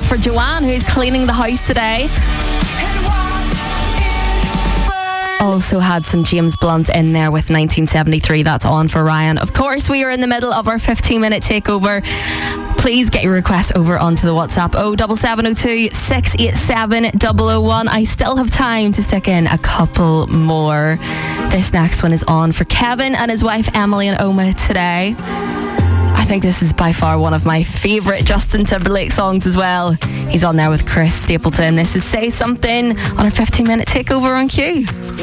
for Joanne, who's cleaning the house today. Also had some James Blunt in there with 1973. That's on for Ryan. Of course, we are in the middle of our 15-minute takeover. Please get your requests over onto the WhatsApp 07702 687 001. I still have time to stick in a couple more. This next one is on for Kevin and his wife Emily and Oma today. I think this is by far one of my favourite Justin Timberlake songs as well. He's on there with Chris Stapleton. This is Say Something on our 15-minute takeover on Q.